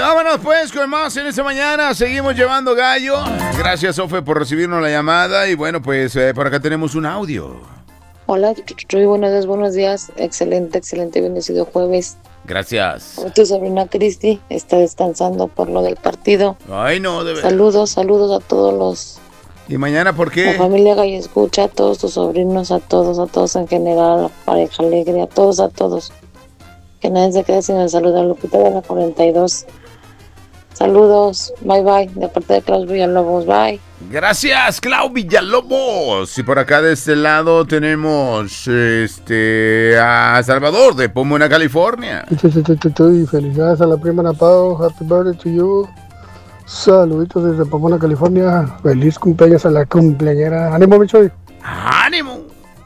vámonos pues con más en esta mañana. Seguimos llevando gallo. Gracias, Ofe, por recibirnos la llamada. Y bueno, pues por acá tenemos un audio. Hola, Chuy, buenos días. Excelente, bendecido jueves. Gracias. Tu sobrina Cristi está descansando por lo del partido. Ay, no, de verdad. Saludos a todos los... ¿Y mañana por qué? La familia Gallo Escucha, a todos tus sobrinos, a todos en general, a la pareja alegre, a todos. Que nadie se quede sin el saludo. Lupita de la 42. Saludos, bye, de parte de Klaus Villalobos, bye. Gracias, Clau Villalobos. Y por acá de este lado tenemos a Salvador de Pomona, California. Y felicidades a la prima Ana Pao, happy birthday to you. Saluditos desde Pomona, California. Feliz cumpleaños a la cumpleañera. ¡Ánimo, Michoy! ¡Ánimo!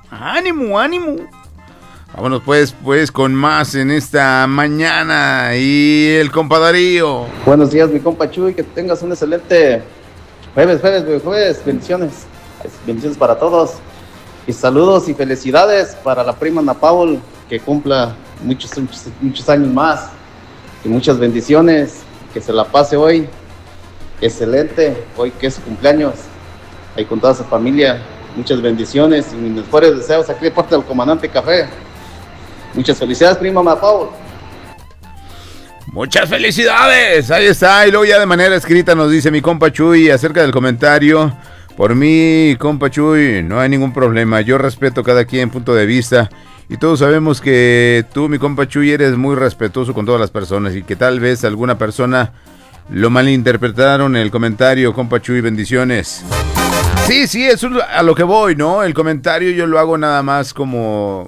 Vámonos pues con más en esta mañana. Y el compa Darío. Buenos días, mi compa Chuy, que tengas un excelente jueves, bendiciones para todos. Y saludos y felicidades para la prima Ana Paul, que cumpla muchos años más. Y muchas bendiciones, que se la pase hoy excelente, hoy que es su cumpleaños, ahí con toda su familia. Muchas bendiciones y mis mejores deseos aquí de parte del comandante Café. Muchas felicidades, prima Ana Paul. Muchas felicidades, ahí está. Y luego ya de manera escrita nos dice mi compa Chuy acerca del comentario. Por mí, compa Chuy, no hay ningún problema. Yo respeto cada quien punto de vista. Y todos sabemos que tú, mi compa Chuy, eres muy respetuoso con todas las personas. Y que tal vez alguna persona lo malinterpretaron el comentario, compa Chuy, bendiciones. Sí, eso es a lo que voy, ¿no? El comentario yo lo hago nada más como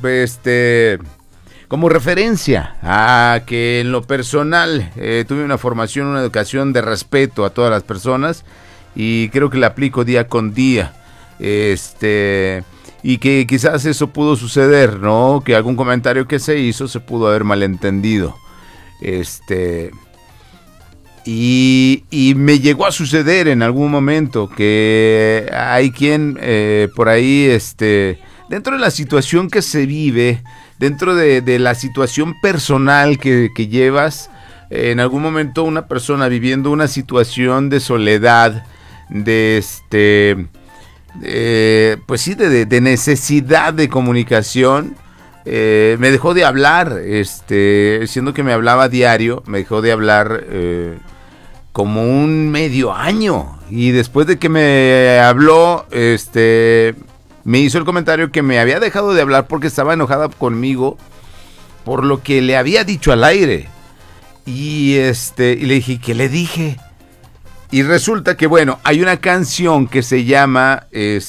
como referencia a que en lo personal tuve una formación, una educación de respeto a todas las personas y creo que la aplico día con día. Y que quizás eso pudo suceder, ¿no? Que algún comentario que se hizo se pudo haber malentendido. Y me llegó a suceder en algún momento que hay quien por ahí, dentro de la situación que se vive, dentro de la situación personal que llevas, en algún momento una persona viviendo una situación de soledad, pues sí, de necesidad de comunicación, me dejó de hablar, siendo que me hablaba diario, me dejó de hablar como un medio año. Y después de que me habló, me hizo el comentario que me había dejado de hablar porque estaba enojada conmigo por lo que le había dicho al aire. Y le dije, ¿qué le dije? Y resulta que, bueno, hay una canción que se llama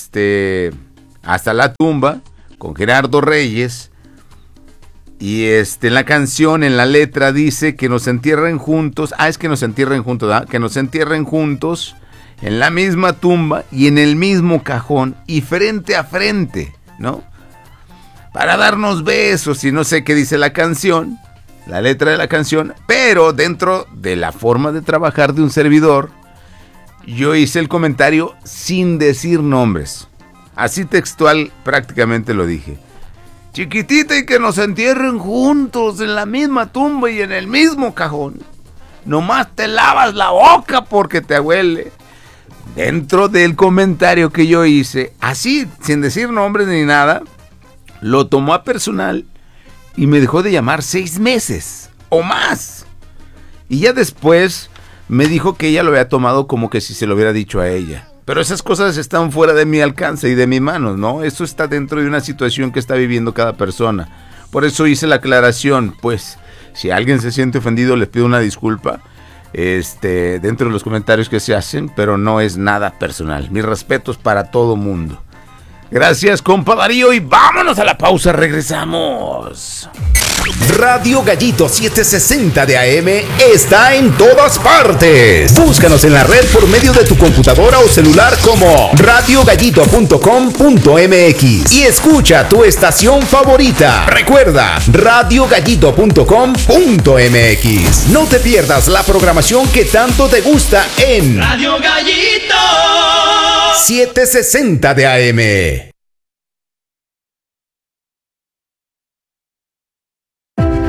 Hasta la tumba, con Gerardo Reyes. Y en la canción, en la letra, dice que nos entierren juntos. Es que nos entierren juntos, ¿verdad? Que nos entierren juntos en la misma tumba y en el mismo cajón y frente a frente, ¿no? Para darnos besos. Y no sé qué dice la canción, la letra de la canción, pero dentro de la forma de trabajar de un servidor, yo hice el comentario sin decir nombres. Así textual prácticamente lo dije. Chiquitita, y que nos entierren juntos en la misma tumba y en el mismo cajón. Nomás te lavas la boca porque te huele. Dentro del comentario que yo hice, así, sin decir nombres ni nada, lo tomó a personal y me dejó de llamar 6 meses o más. Y ya después me dijo que ella lo había tomado como que si se lo hubiera dicho a ella. Pero esas cosas están fuera de mi alcance y de mis manos, ¿no? Eso está dentro de una situación que está viviendo cada persona. Por eso hice la aclaración, pues, si alguien se siente ofendido, les pido una disculpa, dentro de los comentarios que se hacen, pero no es nada personal. Mis respetos para todo mundo. Gracias, compa Darío, y vámonos a la pausa, regresamos. Radio Gallito 760 de AM está en todas partes. Búscanos en la red por medio de tu computadora o celular como radiogallito.com.mx y escucha tu estación favorita. Recuerda, radiogallito.com.mx. No te pierdas la programación que tanto te gusta en Radio Gallito 760 de AM.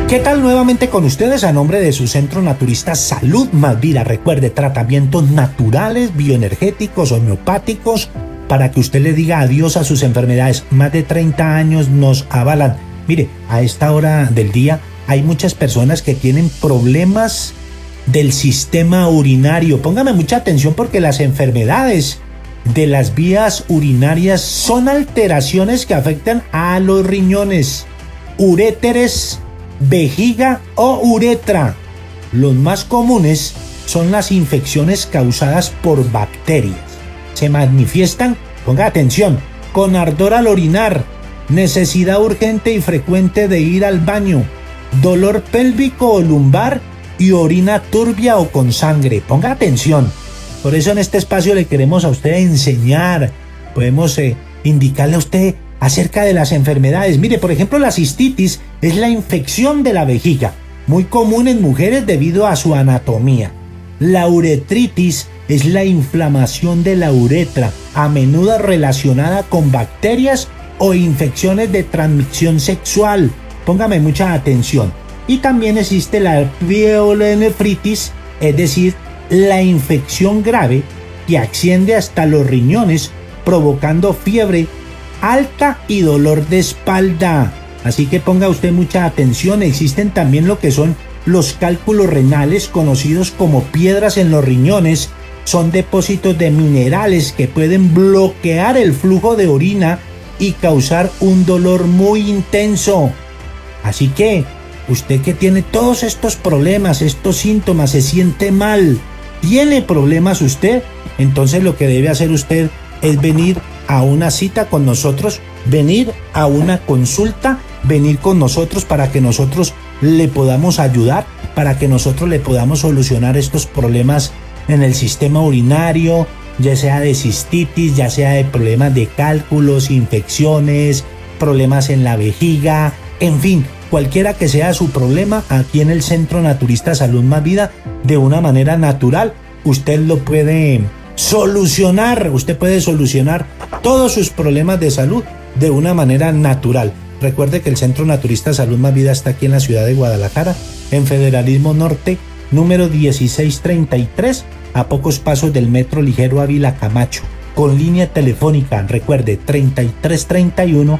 ¿Qué tal? Nuevamente con ustedes a nombre de su Centro Naturista Salud Más Vida. Recuerde, tratamientos naturales, bioenergéticos, homeopáticos, para que usted le diga adiós a sus enfermedades. Más de 30 años nos avalan. Mire, a esta hora del día hay muchas personas que tienen problemas del sistema urinario. Póngame mucha atención porque las enfermedades de las vías urinarias son alteraciones que afectan a los riñones, uréteres, vejiga o uretra. Los más comunes son las infecciones causadas por bacterias. Se manifiestan, ponga atención, con ardor al orinar, necesidad urgente y frecuente de ir al baño, dolor pélvico o lumbar y orina turbia o con sangre. Ponga atención. Por eso en este espacio le queremos a usted enseñar, podemos indicarle a usted acerca de las enfermedades. Mire, por ejemplo, la cistitis es la infección de la vejiga, muy común en mujeres debido a su anatomía. La uretritis es la inflamación de la uretra, a menudo relacionada con bacterias o infecciones de transmisión sexual. Póngame mucha atención. Y también existe la pielonefritis, es decir, la infección grave que asciende hasta los riñones, provocando fiebre alta y dolor de espalda. Así que ponga usted mucha atención. Existen también lo que son los cálculos renales, conocidos como piedras en los riñones. Son depósitos de minerales que pueden bloquear el flujo de orina y causar un dolor muy intenso. Así que usted que tiene todos estos problemas, estos síntomas, se siente mal, tiene problemas usted, entonces lo que debe hacer usted es venir a una cita con nosotros, venir a una consulta, venir con nosotros para que nosotros le podamos ayudar, para que nosotros le podamos solucionar estos problemas en el sistema urinario, ya sea de cistitis, ya sea de problemas de cálculos, infecciones, problemas en la vejiga, en fin, cualquiera que sea su problema, aquí en el Centro Naturista Salud Más Vida, de una manera natural, usted lo puede solucionar. Usted puede solucionar todos sus problemas de salud de una manera natural. Recuerde que el Centro Naturista Salud Más Vida está aquí en la ciudad de Guadalajara, en Federalismo Norte, número 1633, a pocos pasos del Metro Ligero Ávila Camacho, con línea telefónica, recuerde, 3331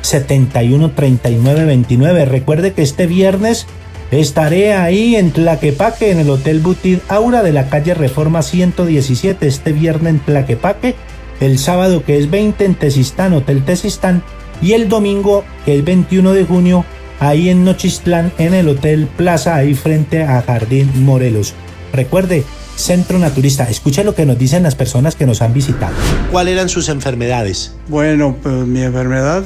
713929. Recuerde que este viernes estaré ahí en Tlaquepaque, en el Hotel Boutique Aura de la calle Reforma 117, este viernes en Tlaquepaque, el sábado que es 20 en Tezistán, Hotel Tezistán, y el domingo que es 21 de junio ahí en Nochistlán, en el Hotel Plaza, ahí frente a Jardín Morelos. Recuerde, Centro Naturista. Escuche lo que nos dicen las personas que nos han visitado. ¿Cuáles eran sus enfermedades? Bueno, pues mi enfermedad